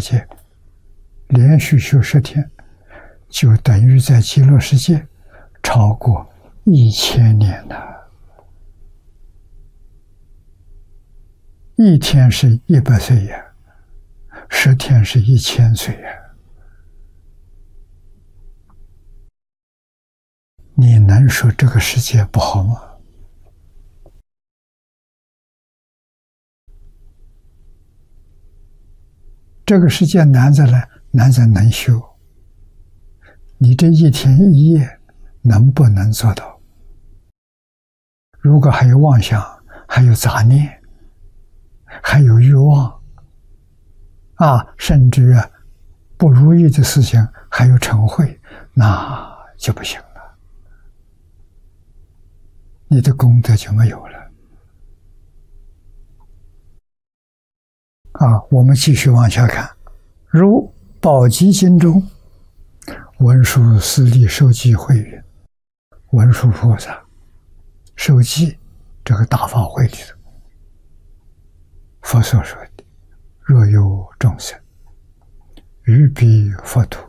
界，连续修10天，就等于在极乐世界超过1000年了。1天是100岁呀，10天是1000岁呀。你能说这个世界不好吗？这个世界难在哪？难在能修。你这1天1夜能不能做到？如果还有妄想，还有杂念，还有欲望，甚至不如意的事情还有嗔恚，那就不行了，你的功德就没有了。我们继续往下看，如宝积经中文殊师利受记会云，文殊菩萨受记这个大法会里头，佛所说的，若有众生于彼佛土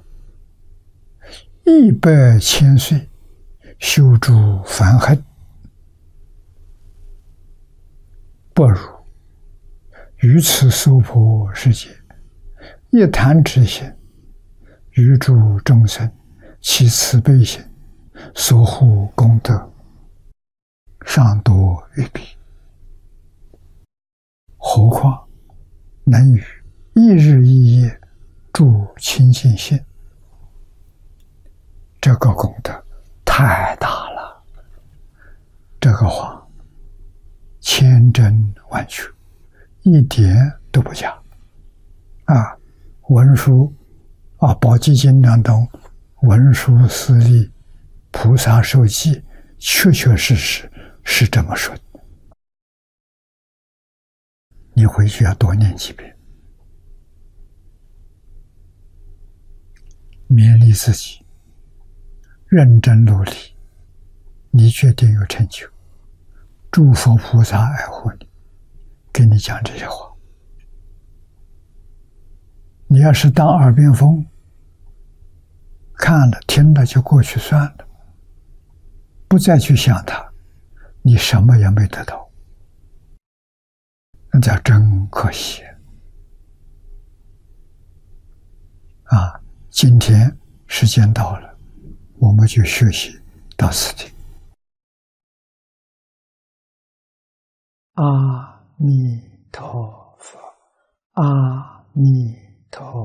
100千岁修诸梵行，不如于此娑婆世界一弹指心，于诸众生其慈悲心所护功德尚多于彼，何况能于1日1夜助清净心，这个功德太大了。这个话千真万确，一点都不假。文殊宝积经当中，文殊师利菩萨受记，确确实实是这么说的。你回去要多念几遍，勉励自己，认真努力，你决定有成就。诸佛菩萨爱护你，跟你讲这些话。你要是当耳边风，看了听了就过去算了，不再去想它，你什么也没得到，那叫真可惜。今天时间到了，我们就学习到此地。阿弥陀佛，阿弥陀佛。